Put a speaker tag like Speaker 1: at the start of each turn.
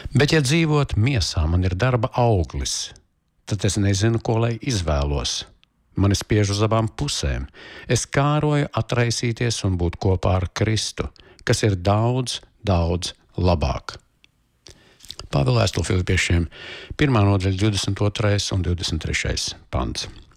Speaker 1: Bet, ja dzīvot miesā man ir darba auglis, tad es nezinu, ko lai izvēlos. Mani spiež uz abām pusēm. Es kāroju atraisīties un būt kopā ar Kristu, kas ir daudz, daudz labāk. Pāvila vēstule Filipiešiem, 1. nodaļa, 22. un 23. pants.